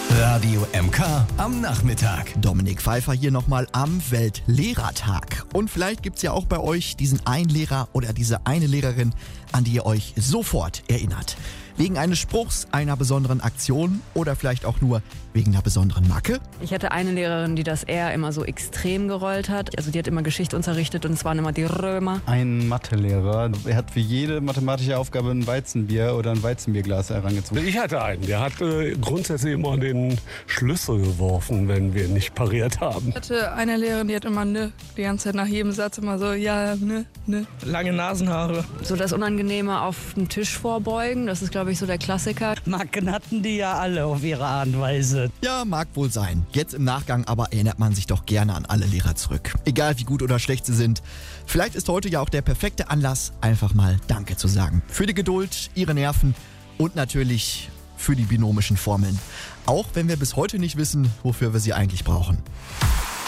Radio MK am Nachmittag. Dominik Pfeiffer hier nochmal am Weltlehrertag. Und vielleicht gibt's ja auch bei euch diesen einen Lehrer oder diese eine Lehrerin, an die ihr euch sofort erinnert. Wegen eines Spruchs, einer besonderen Aktion oder vielleicht auch nur wegen einer besonderen Macke? Ich hatte eine Lehrerin, die das R immer so extrem gerollt hat. Also die hat immer Geschichte unterrichtet und es waren immer die Römer. Ein Mathelehrer, er hat für jede mathematische Aufgabe ein Weizenbier oder ein Weizenbierglas herangezogen. Ich hatte einen, der hat grundsätzlich immer den Schlüssel geworfen, wenn wir nicht pariert haben. Ich hatte eine Lehrerin, die hat immer ne, die ganze Zeit nach jedem Satz immer so, ja, ne. Lange Nasenhaare. So das Unangenehme auf den Tisch vorbeugen, das ist glaube ich so der Klassiker. Macken hatten die ja alle auf ihre Art und Weise. Ja, mag wohl sein. Jetzt im Nachgang aber erinnert man sich doch gerne an alle Lehrer zurück. Egal wie gut oder schlecht sie sind. Vielleicht ist heute ja auch der perfekte Anlass, einfach mal Danke zu sagen. Für die Geduld, ihre Nerven und natürlich für die binomischen Formeln. Auch wenn wir bis heute nicht wissen, wofür wir sie eigentlich brauchen.